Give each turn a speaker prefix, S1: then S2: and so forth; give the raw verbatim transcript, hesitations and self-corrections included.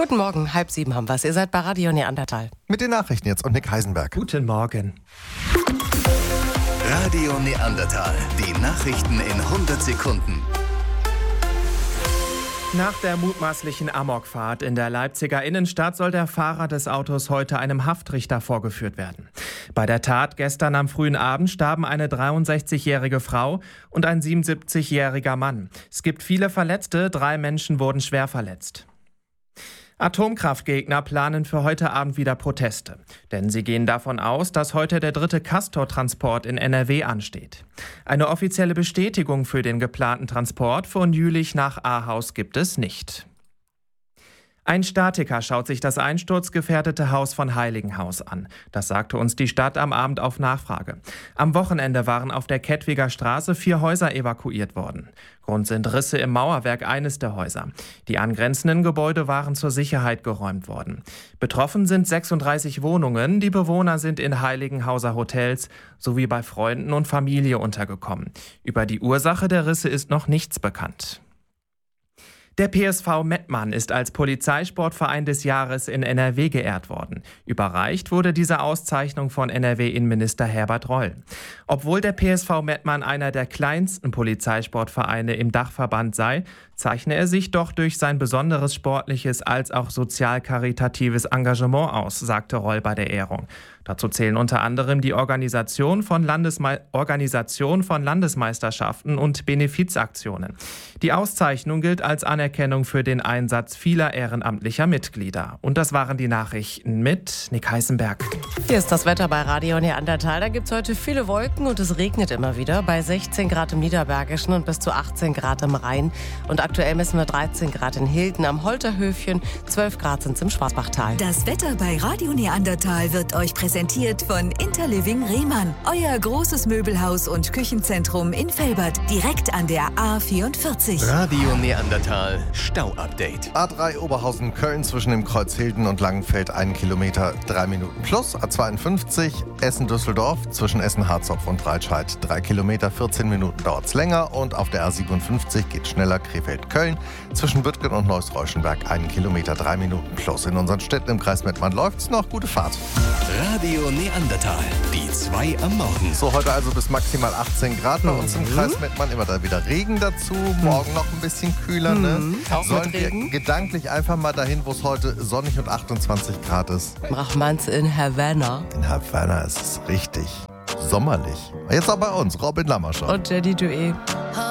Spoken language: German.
S1: Guten Morgen, halb sieben haben wir's. Ihr seid bei Radio Neandertal.
S2: Mit den Nachrichten jetzt und Nick Heisenberg.
S3: Guten Morgen.
S4: Radio Neandertal. Die Nachrichten in hundert Sekunden.
S3: Nach der mutmaßlichen Amokfahrt in der Leipziger Innenstadt soll der Fahrer des Autos heute einem Haftrichter vorgeführt werden. Bei der Tat gestern am frühen Abend starben eine dreiundsechzigjährige Frau und ein siebenundsiebzigjähriger Mann. Es gibt viele Verletzte, drei Menschen wurden schwer verletzt. Atomkraftgegner planen für heute Abend wieder Proteste. Denn sie gehen davon aus, dass heute der dritte Castor-Transport in N R W ansteht. Eine offizielle Bestätigung für den geplanten Transport von Jülich nach Ahaus gibt es nicht. Ein Statiker schaut sich das einsturzgefährdete Haus von Heiligenhaus an. Das sagte uns die Stadt am Abend auf Nachfrage. Am Wochenende waren auf der Kettwiger Straße vier Häuser evakuiert worden. Grund sind Risse im Mauerwerk eines der Häuser. Die angrenzenden Gebäude waren zur Sicherheit geräumt worden. Betroffen sind sechsunddreißig Wohnungen. Die Bewohner sind in Heiligenhauser Hotels sowie bei Freunden und Familie untergekommen. Über die Ursache der Risse ist noch nichts bekannt. Der P S V Mettmann ist als Polizeisportverein des Jahres in N R W geehrt worden. Überreicht wurde diese Auszeichnung von N R W-Innenminister Herbert Reul. Obwohl der P S V Mettmann einer der kleinsten Polizeisportvereine im Dachverband sei, zeichne er sich doch durch sein besonderes sportliches als auch sozial-karitatives Engagement aus, sagte Reul bei der Ehrung. Dazu zählen unter anderem die Organisation von, Landesme- Organisation von Landesmeisterschaften und Benefizaktionen. Die Auszeichnung gilt als Anerkennung für den Einsatz vieler ehrenamtlicher Mitglieder. Und das waren die Nachrichten mit Nick Heisenberg.
S1: Hier ist das Wetter bei Radio Neandertal. Da gibt es heute viele Wolken und es regnet immer wieder. Bei sechzehn Grad im Niederbergischen und bis zu achtzehn Grad im Rhein. Und aktuell messen wir dreizehn Grad in Hilden am Holterhöfchen. zwölf Grad sind es im Schwarzbachtal.
S5: Das Wetter bei Radio Neandertal wird euch präsentiert von Interliving Rehmann. Euer großes Möbelhaus und Küchenzentrum in Velbert. Direkt an der A vierundvierzig.
S4: Radio Neandertal Stau-Update.
S2: A drei Oberhausen Köln zwischen dem Kreuz Hilden und Langenfeld einen Kilometer, drei Minuten plus. A zweiundfünfzig Essen Düsseldorf zwischen Essen Harzopf und Breitscheid drei Kilometer, vierzehn Minuten dauert es länger. Und auf der A siebenundfünfzig geht schneller Krefeld Köln zwischen Büttgen und Neuss-Reuschenberg einen Kilometer, drei Minuten plus. In unseren Städten im Kreis Mettmann läuft's noch. Gute Fahrt.
S4: Radio Neandertal, die zwei am Morgen.
S2: So, heute also bis maximal achtzehn Grad bei uns im Kreis Mettmann. Immer da wieder Regen dazu. Morgen noch ein bisschen kühler. Ne?
S1: Auch
S2: Sollen
S1: mit
S2: wir
S1: Regen?
S2: gedanklich einfach mal dahin, wo es heute sonnig und achtundzwanzig Grad ist?
S1: Brachmanns in Havanna.
S2: In Havanna ist es richtig sommerlich. Jetzt auch bei uns, Robin Lammerscher.
S1: Und Jenny Duet.